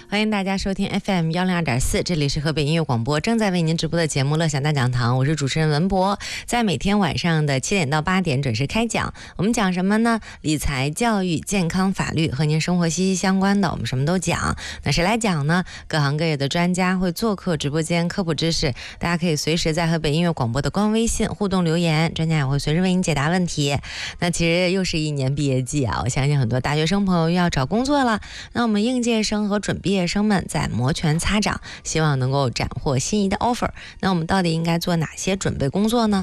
欢迎大家收听 FM102.4，这里是河北音乐广播正在为您直播的节目乐享大讲堂，我是主持人文博，在每天晚上的7点到8点准时开讲。我们讲什么呢？理财、教育、健康、法律，和您生活息息相关的，我们什么都讲。那谁来讲呢？各行各业的专家会做客直播间科普知识，大家可以随时在河北音乐广播的官微信互动留言，专家也会随时为您解答问题。那其实又是一年毕业季啊，我相信很多大学生朋友又要找工作了，那我们应届生和准毕业生们在摩拳擦掌，希望能够斩获心仪的 offer。 那我们到底应该做哪些准备工作呢？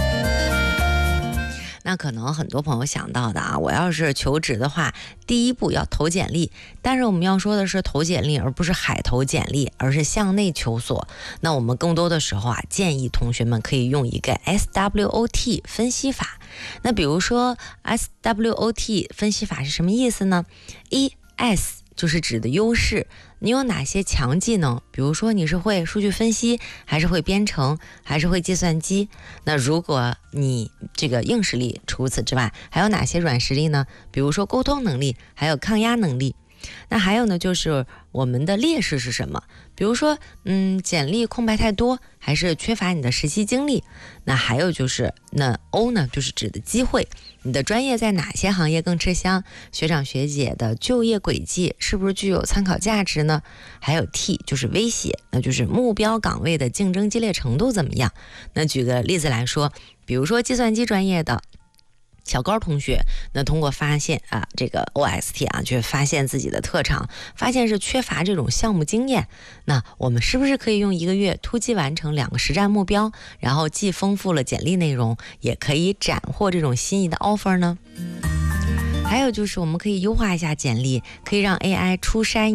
那可能很多朋友想到的啊，我要是求职的话，第一步要投简历，但是我们要说的是投简历，而不是海投简历，而是向内求索。那我们更多的时候啊，建议同学们可以用一个 SWOT 分析法。那比如说 SWOT 分析法是什么意思呢？ S 就是指的优势，你有哪些强技能？比如说你是会数据分析，还是会编程，还是会计算机？那如果你这个硬实力除此之外，还有哪些软实力呢？比如说沟通能力，还有抗压能力。那还有呢，就是我们的劣势是什么？比如说简历空白太多，还是缺乏你的实习经历。那还有就是那 O 呢，就是指的机会，你的专业在哪些行业更吃香？学长学姐的就业轨迹是不是具有参考价值呢？还有 T 就是威胁，那就是目标岗位的竞争激烈程度怎么样？那举个例子来说，比如说计算机专业的小高同学，那通过发现这个 OST 去发现自己的特长，发现是缺乏这种项目经验。那我们是不是可以用1个月突击完成2个实战目标，然后既丰富了简历内容，也可以斩获这种心仪的 offer 呢？还有就是我们可以优化一下简历，可以让 AI 初筛